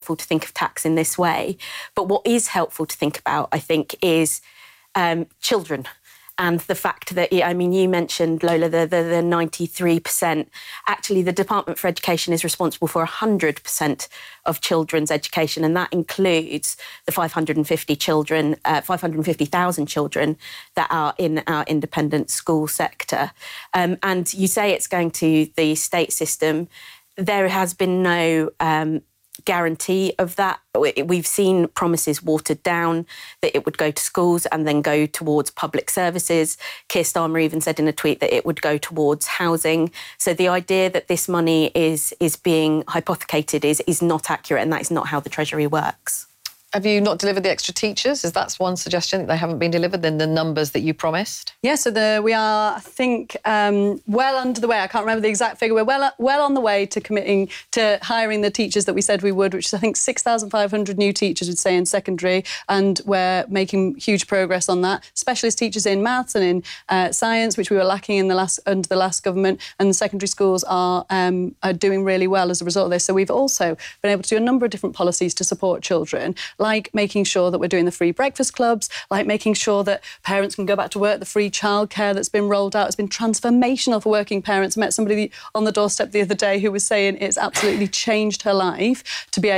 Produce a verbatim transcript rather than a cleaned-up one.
helpful to think of tax in this way. But what is helpful to think about, I think, is um, children. And the fact that, I mean, you mentioned, Lola, the, the, the ninety-three percent. Actually, the Department for Education is responsible for one hundred percent of children's education, and that includes the five hundred fifty children, uh, five hundred fifty thousand children that are in our independent school sector. Um, and you say it's going to the state system. There has been no um, guarantee of that. We've seen promises watered down, that it would go to schools and then go towards public services. Keir Starmer even said in a tweet that it would go towards housing. So the idea that this money is is being hypothecated is, is not accurate, and that is not how the Treasury works. Have you not delivered the extra teachers? Is that one suggestion, that they haven't been delivered in the numbers that you promised? Yeah, so the, we are, I think, um, well under the way. I can't remember the exact figure. We're well well on the way to committing to hiring the teachers that we said we would, which is, I think, six thousand five hundred new teachers, would say, in secondary, and we're making huge progress on that. Specialist teachers in maths and in uh, science, which we were lacking in the last under the last government, and the secondary schools are, um, are doing really well as a result of this. So we've also been able to do a number of different policies to support children, like making sure that we're doing the free breakfast clubs, like making sure that parents can go back to work, the free childcare that's been rolled out has been transformational for working parents. I met somebody on the doorstep the other day who was saying it's absolutely changed her life to be able